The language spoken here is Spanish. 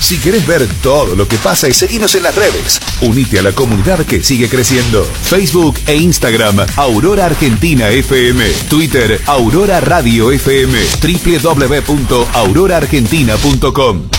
Si querés ver todo lo que pasa, seguinos en las redes. Unite a la comunidad que sigue creciendo. Facebook e Instagram, Aurora Argentina FM. Twitter, Aurora Radio FM. www.auroraargentina.com.